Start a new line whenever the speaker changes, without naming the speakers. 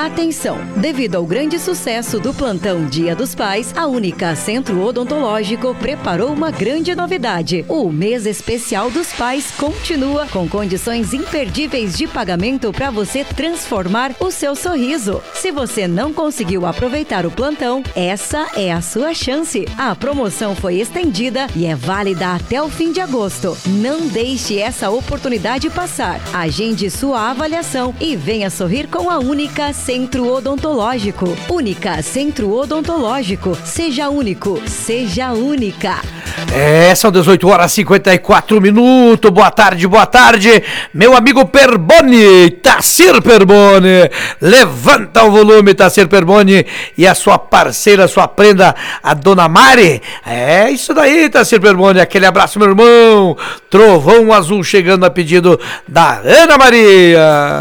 Atenção! Devido ao grande sucesso do plantão Dia dos Pais, a Única Centro Odontológico preparou uma grande novidade. O mês especial dos pais continua com condições imperdíveis de pagamento para você transformar o seu sorriso. Se você não conseguiu aproveitar o plantão, essa é a sua chance. A promoção foi estendida e é válida até o fim de agosto. Não deixe essa oportunidade passar. Agende sua avaliação e venha sorrir com a Única Centro Odontológico. Única Centro Odontológico. Seja único, seja única.
São 18 horas e 54 minutos. Boa tarde, meu amigo Perboni, Tassir Perboni. Levanta o volume, Tassir Perboni, e a sua parceira, sua prenda, a Dona Mari. É isso daí, Tassir Perboni. Aquele abraço, meu irmão. Trovão Azul chegando a pedido da Ana Maria.